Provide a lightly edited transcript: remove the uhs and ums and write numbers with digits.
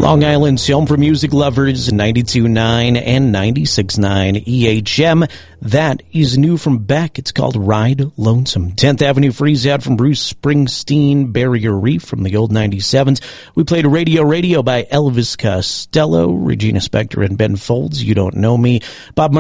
Long Island's home for music lovers, 92.9 and 96.9 EHM. That is new from Beck. It's called Ride Lonesome. 10th Avenue Freeze Out from Bruce Springsteen. Barrier Reef from the old 97s. We played Radio by Elvis Costello, Regina Spektor, and Ben Folds. You Don't Know Me. Bob